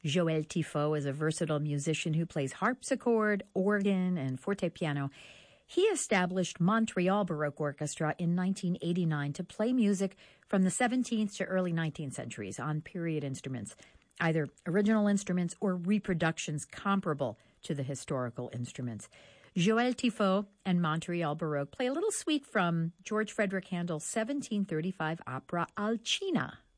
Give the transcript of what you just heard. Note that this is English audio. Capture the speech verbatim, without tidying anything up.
Joël Tifo is a versatile musician who plays harpsichord, organ, and fortepiano. He established Montreal Baroque Orchestra in nineteen eighty-nine to play music from the seventeenth to early nineteenth centuries on period instruments, either original instruments or reproductions comparable to the historical instruments. Joël Tifo and Montreal Baroque play a little suite from George Frederick Handel's seventeen thirty-five opera Alcina.